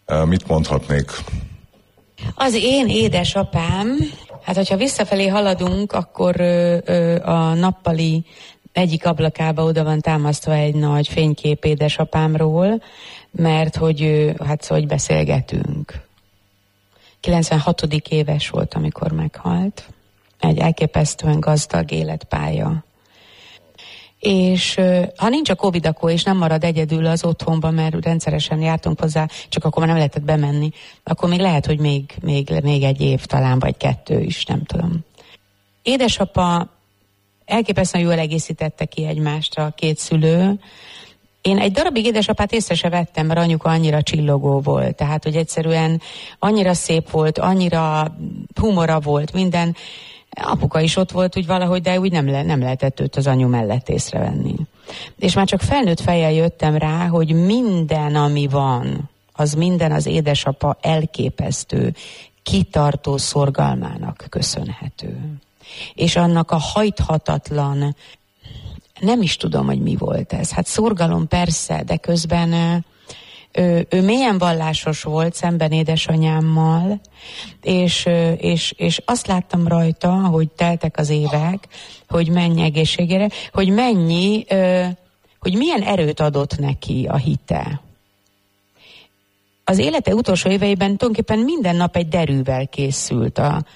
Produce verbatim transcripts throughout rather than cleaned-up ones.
Mit mondhatnék? Az én édesapám, hát hogyha visszafelé haladunk, akkor ö, ö, a nappali egyik ablakába oda van támasztva egy nagy fénykép édesapámról, mert hogy, ö, hát szóval, hogy beszélgetünk. kilencvenhatodik éves volt, amikor meghalt. Egy elképesztően gazdag életpálya. És ha nincs a Covid, akkor és nem marad egyedül az otthonban, mert rendszeresen jártunk hozzá, csak akkor már nem lehetett bemenni, akkor még lehet, hogy még, még, még egy év talán, vagy kettő is, nem tudom. Édesapa elképesztően jól egészítette ki egymást a két szülő. Én egy darabig édesapát észre se vettem, mert anyuka annyira csillogó volt, tehát hogy egyszerűen annyira szép volt, annyira humora volt, minden. Apuka is ott volt úgy valahogy, de úgy nem, le, nem lehetett őt az anyu mellett észrevenni. És már csak felnőtt fejjel jöttem rá, hogy minden, ami van, az minden az édesapa elképesztő, kitartó szorgalmának köszönhető. És annak a hajthatatlan, nem is tudom, hogy mi volt ez. Hát szorgalom persze, de közben Ő, ő mélyen vallásos volt szemben édesanyámmal, és, és, és azt láttam rajta, hogy teltek az évek, hogy mennyi egészségére, hogy mennyi, hogy milyen erőt adott neki a hite. Az élete utolsó éveiben tulajdonképpen minden nap egy derűvel készült, a,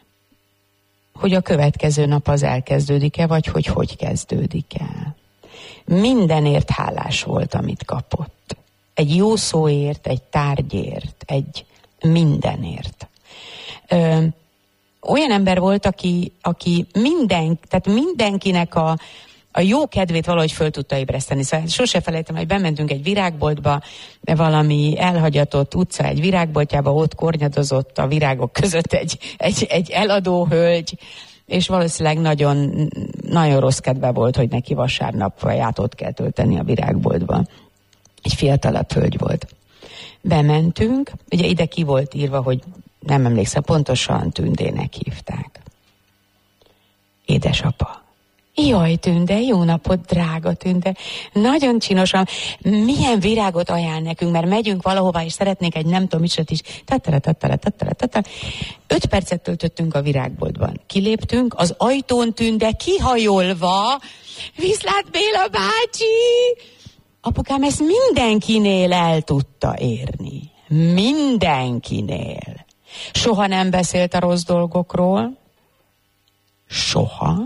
hogy a következő nap az elkezdődik-e, vagy hogy hogy kezdődik el. Mindenért hálás volt, amit kapott. Egy jó szóért, egy tárgyért, egy mindenért. Ö, olyan ember volt, aki, aki minden, tehát mindenkinek a, a jó kedvét valahogy föl tudta ébreszteni. Szóval sose felejtem, hogy bementünk egy virágboltba, valami elhagyatott utca egy virágboltjába, ott kornyadozott a virágok között egy, egy, egy eladó hölgy, és valószínűleg nagyon, nagyon rossz kedve volt, hogy neki vasárnap vaját ott kell tölteni a virágboltba. Egy fiatalabb hölgy volt. Bementünk, ugye ide ki volt írva, hogy nem emlékszem, pontosan Tündének hívták. Édesapa. Jaj, Tünde, jó napot, drága Tünde. Nagyon csinosan. Milyen virágot ajánl nekünk, mert megyünk valahova, és szeretnénk egy nem tudom micsoda is. Tattara, tattara, tattara, tattara. Öt percet töltöttünk a virágboltban. Kiléptünk, az ajtón Tünde kihajolva. Viszlát Béla bácsi! Apukám ezt mindenkinél el tudta érni. Mindenkinél. Soha nem beszélt a rossz dolgokról. Soha.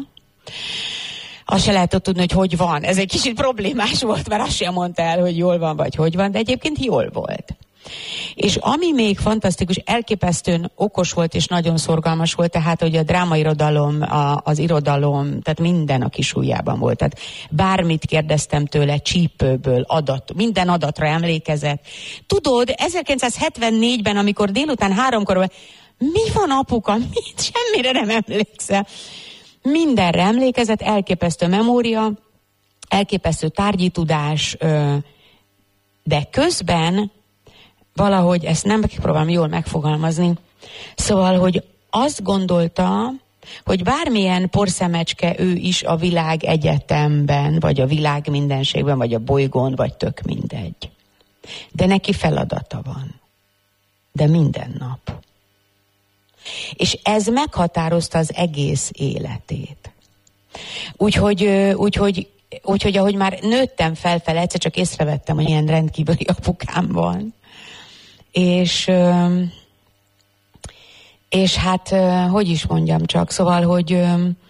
Azt se lehetett tudni, hogy hogy van. Ez egy kicsit problémás volt, mert azt sem mondta el, hogy jól van, vagy hogy van, de egyébként jól volt. És ami még fantasztikus, elképesztően okos volt, és nagyon szorgalmas volt, tehát, hogy a drámairodalom, a, az irodalom, tehát minden a kis ujjában volt. Tehát bármit kérdeztem tőle, csípőből, adat, minden adatra emlékezett. Tudod, ezerkilencszázhetvennégyben, amikor délután háromkor, mi van apuka? Mit? Semmire nem emlékszel. Mindenre emlékezett, elképesztő memória, elképesztő tárgyi tudás, de közben valahogy ezt nem próbálom jól megfogalmazni. Szóval, hogy azt gondolta, hogy bármilyen porszemecske ő is a világ egyetemben, vagy a világ mindenségben, vagy a bolygón, vagy tök mindegy. De neki feladata van. De minden nap. És ez meghatározta az egész életét. Úgyhogy, úgyhogy, úgyhogy ahogy már nőttem felfele, egyszer csak észrevettem, hogy ilyen rendkívüli apukám van. És, és hát, hogy is mondjam csak, szóval, hogy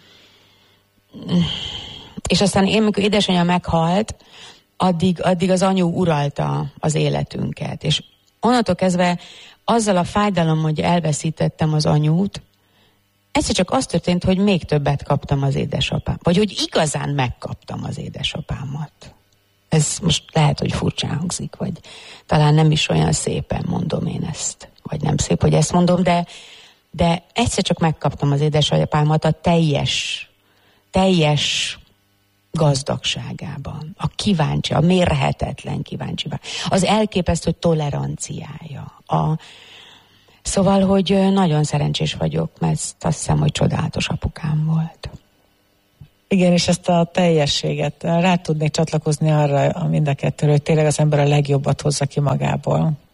és aztán én, amikor édesanyja meghalt, addig, addig az anyu uralta az életünket. És onnantól kezdve azzal a fájdalom, hogy elveszítettem az anyút, egyszer csak az történt, hogy még többet kaptam az édesapám. Vagy hogy igazán megkaptam az édesapámat. Ez most lehet, hogy furcsán hangzik, vagy talán nem is olyan szépen mondom én ezt. Vagy nem szép, hogy ezt mondom, de, de egyszer csak megkaptam az édesapámat a teljes, teljes gazdagságában. A kíváncsi, a mérhetetlen kíváncsiban. Az elképesztő toleranciája. A... Szóval, hogy nagyon szerencsés vagyok, mert azt hiszem, hogy csodálatos apukám volt. Igen, és ezt a teljességet rá tudnék csatlakozni arra a mind a kettőről, hogy tényleg az ember a legjobbat hozza ki magából.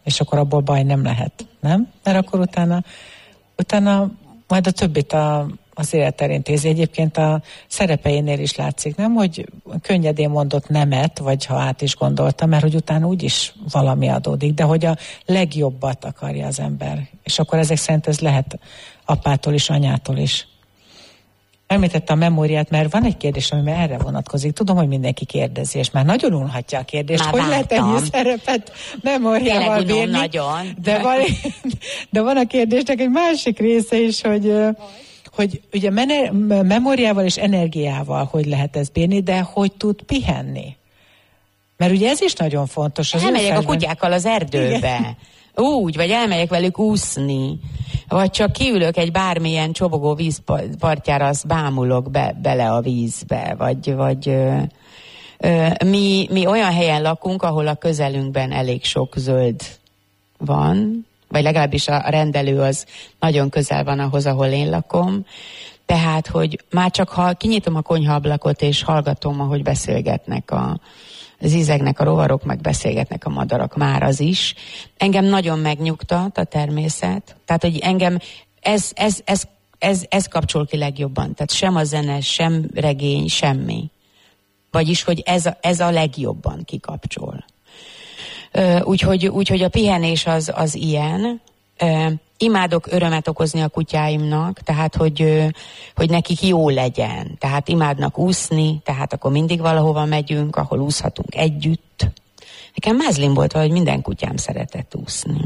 és akkor abból baj nem lehet, nem? Mert akkor utána, utána majd a többit a, az élet elintézi. Egyébként a szerepeinél is látszik, nem? Hogy könnyedén mondott nemet, vagy ha át is gondolta, mert hogy utána úgyis valami adódik, de hogy a legjobbat akarja az ember. És akkor ezek szerint ez lehet apától is, anyától is. Említette a memóriát, mert van egy kérdés, ami erre vonatkozik. Tudom, hogy mindenki kérdezi, és már nagyon unhatja a kérdést, már hogy vártam. Lehet ennyi szerepet memóriával bírni. Nagyon. De van, de van a kérdésnek egy másik része is, hogy, hogy ugye memóriával és energiával hogy lehet ezt bírni, de hogy tud pihenni. Mert ugye ez is nagyon fontos. Az elmegyek a kutyákkal az erdőbe. Igen. Úgy, vagy elmegyek velük úszni, vagy csak kiülök egy bármilyen csobogó vízpartjára, azt bámulok be, bele a vízbe, vagy, vagy ö, ö, mi, mi olyan helyen lakunk, ahol a közelünkben elég sok zöld van, vagy legalábbis a rendelő az nagyon közel van ahhoz, ahol én lakom, tehát, hogy már csak ha kinyitom a konyhaablakot és hallgatom, ahogy beszélgetnek a zizegnek a rovarok, meg beszélgetnek a madarak, már az is. Engem nagyon megnyugtat a természet. Tehát, hogy engem ez, ez, ez, ez, ez kapcsol ki legjobban. Tehát sem a zene, sem regény, semmi. Vagyis, hogy ez a, ez a legjobban kikapcsol. Úgyhogy, úgyhogy a pihenés az, az ilyen. Imádok örömet okozni a kutyáimnak, tehát, hogy, hogy nekik jó legyen. Tehát imádnak úszni, tehát akkor mindig valahova megyünk, ahol úszhatunk együtt. Nekem mázlim volt, hogy minden kutyám szeretett úszni.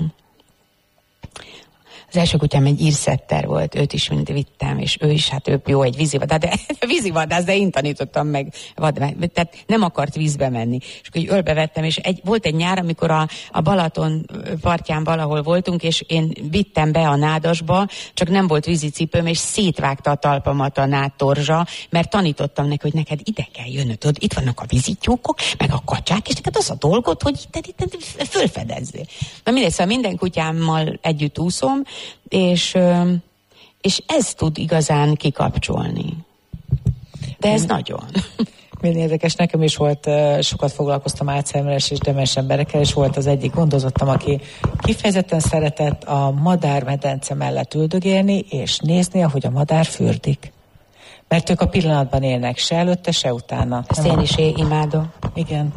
Az első kutyám egy írszetter volt, őt is mind vittem, és ő is, hát ő jó egy vízivadász, de vízivadász, de én tanítottam meg, vad, tehát nem akart vízbe menni. És akkor ölbe vettem, és egy, volt egy nyár, amikor a, a Balaton partján valahol voltunk, és én vittem be a nádasba, csak nem volt vízicipőm, és szétvágta a talpamat a nádtorzsa, mert tanítottam neki, hogy neked ide kell jönnöd, tudod, itt vannak a vízityúkok, meg a kacsák, és neked az a dolgod, hogy te, te, te fölfedezzél. Na mindegy, szóval minden kutyámmal együtt úszom, és, és ez tud igazán kikapcsolni. De ez Min- nagyon. Minden érdekes, nekem is volt, sokat foglalkoztam Alzheimeres és demens emberekkel, és volt az egyik gondozottam, aki kifejezetten szeretett a madármedence mellett üldögélni, és nézni, ahogy a madár fürdik. Mert ők a pillanatban élnek, se előtte, se utána. Ezt én is imádom. Igen.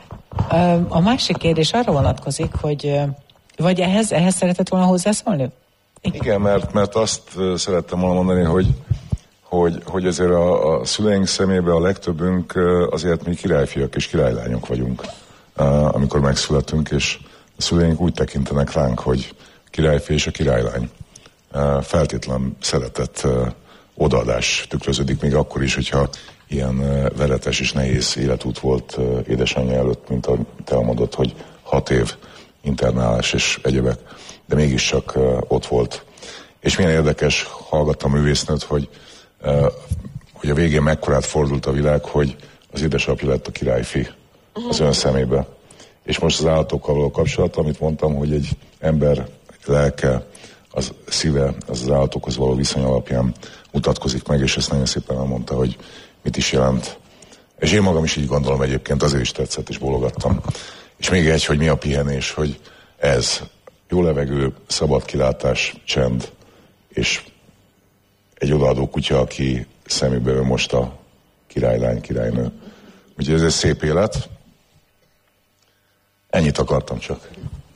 A másik kérdés arra vonatkozik, hogy vagy ehhez, ehhez szeretett volna hozzászólni? Igen, mert, mert azt szerettem volna mondani, hogy, hogy, hogy azért a, a szüleink szemében a legtöbbünk azért mi királyfiak és királylányok vagyunk, amikor megszületünk, és a szüleink úgy tekintenek ránk, hogy királyfi és a királylány. Feltétlen szeretett odaadás tükröződik még akkor is, hogyha ilyen veretes és nehéz életút volt édesanyja előtt, mint ahogy te mondod, hogy hat év internálás és egyebek, de mégiscsak uh, ott volt. És milyen érdekes, hallgattam művésznőt, hogy, uh, hogy a végén mekkorát fordult a világ, hogy az édesapja lett a királyfi az ön szemébe. És most az állatokkal való kapcsolat, amit mondtam, hogy egy ember lelke, az szíve, az az állatokhoz való viszony alapján mutatkozik meg, és ezt nagyon szépen elmondta, hogy mit is jelent. És én magam is így gondolom egyébként, azért is tetszett, és bólogattam. És még egy, hogy mi a pihenés, hogy ez jó levegő, szabad kilátás, csend, és egy odaadó kutya, aki szemébe ő most a királylány, királynő. Úgyhogy ez egy szép élet. Ennyit akartam csak.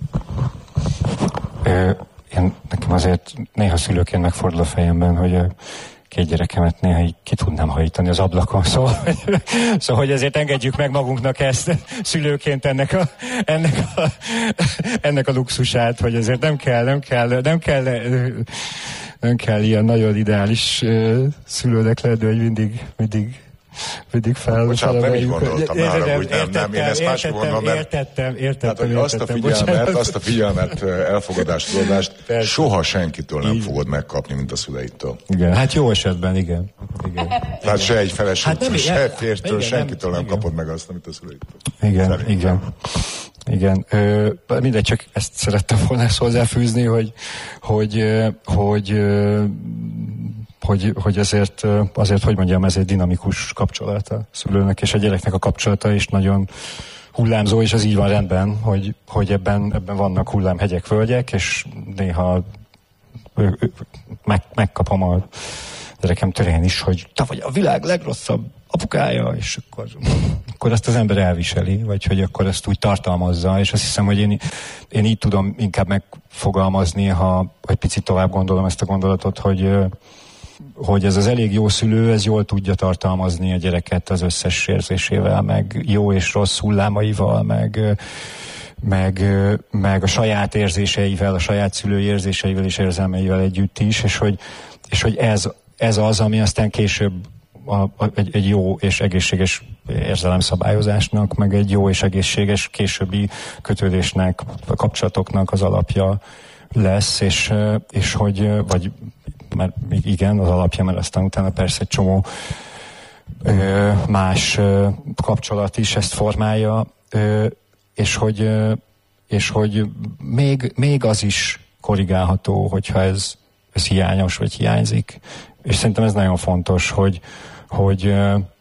Ö, én, nekem azért néha szülőként megfordul a fejemben, hogy két gyerekemet néha így ki tudnám hajítani az ablakon, szóval, szóval hogy ezért engedjük meg magunknak ezt szülőként ennek a, ennek a, ennek a luxusát, hogy ezért nem kell, nem kell, nem kell, nem kell ilyen nagyon ideális szülőnek lenni, hogy mindig, mindig mindig fel. Bocsánat, nem így gondoltam arra, hogy nem, nem, én ezt máshogy gondolom, mert értettem, értettem, tehát, azt a figyelmet, azt a figyelmet, elfogadást, tudadást soha senkitől nem így fogod megkapni, mint a szüleitől. Igen, hát jó esetben, igen. igen. Tehát se egy feleségtől, hát se férjtől, senkitől nem, nem kapod meg azt, amit a szüleitől. Igen, szerintem. igen. Igen, ö, mindegy, csak ezt szerettem volna ezt hozzáfűzni, hogy, hogy, hogy, hogy, hogy azért, azért, hogy mondjam, ez egy dinamikus kapcsolat a szülőnek és a gyereknek a kapcsolata is nagyon, hullámzó, és az így van rendben, hogy, hogy ebben, ebben vannak hullámhegyek, völgyek, és néha meg, megkapom a gyerekem törén is, hogy te vagy a világ legrosszabb apukája, és akkor, akkor azt az ember elviseli, vagy hogy akkor ezt úgy tartalmazza, és azt hiszem, hogy én, én így tudom inkább megfogalmazni, ha egy picit tovább gondolom ezt a gondolatot, hogy, hogy ez az elég jó szülő, ez jól tudja tartalmazni a gyereket az összes érzésével, meg jó és rossz hullámaival, meg Meg, meg a saját érzéseivel, a saját szülői érzéseivel és érzelmeivel együtt is, és hogy, és hogy ez, ez az, ami aztán később a, a, egy, egy jó és egészséges érzelemszabályozásnak, meg egy jó és egészséges későbbi kötődésnek, a kapcsolatoknak az alapja lesz, és, és hogy, vagy mert igen, az alapja, mert aztán utána persze egy csomó más kapcsolat is ezt formálja, és hogy, és hogy még, még az is korrigálható, hogyha ez, ez hiányos, vagy hiányzik. És szerintem ez nagyon fontos, hogy, hogy,